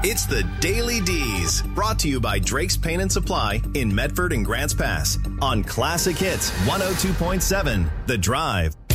It's the Daily D's, brought to you by Drake's Paint and Supply in Medford and Grants Pass on Classic Hits 102.7 The Drive.